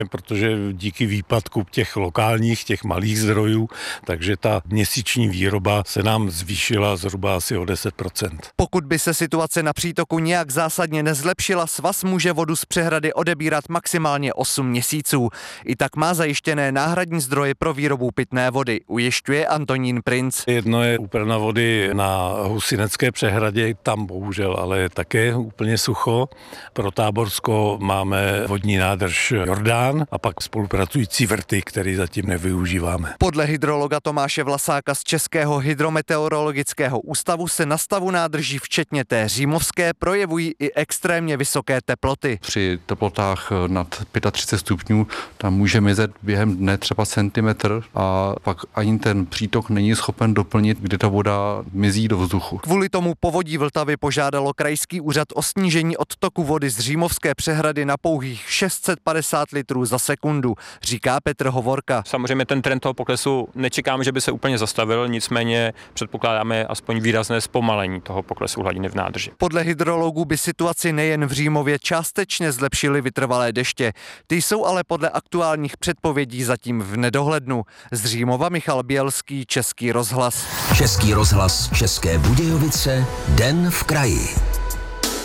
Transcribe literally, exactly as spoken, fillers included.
protože díky výpadku těch lokálních, těch malých zdrojů, takže ta měsíční výroba se nám zvýšila zhruba asi o deset procent. Pokud by se situace na přítoku nějak zásadně nezlepšila, svaz může vodu z přehrady odebírat maximálně osm měsíců. I tak má zajištěné náhradní zdroje pro výrobu pitné vody, ujišťuje Antonín Princ. Jedno je úprava vody na Husinecké přehradě, tam bohužel ale také úplně sucho. Pro Táborsko máme vodní nádrž Jordán a pak spolupracující vrty, které zatím nevyužíváme. Podle hydrologa Tomáše Vlasáka z Českého hydrometeorologického ústavu se na stavu nádrží včetně té římovské projevují i extrémně vysoké teploty. Při teplotách nad třicet pět stupňů tam může mizet během dne třeba centimetr a pak ani ten přítok není schopen doplnit, kdy ta voda mizí do vzduchu. Kvůli tomu povodí Vltavy požádalo krajský úřad o snížení odtoku vody z římovské přehrady na pouhých šest set padesát litrů za sekundu, říká Petr Hovorka. Samozřejmě ten trend toho poklesu nečekáme, že by se úplně zastavil, nicméně předpokládáme aspoň výrazné zpomalení toho poklesu hladiny v nádrži. Podle hydrologů by situaci nejen v Římově částečně zlepšily vytrvalé deště. Ty jsou ale podle aktuálních předpovědí zatím v nedohlednu. Z Římova Michal Bělský, Český rozhlas. Český rozhlas České Budějovice, Den v kraji.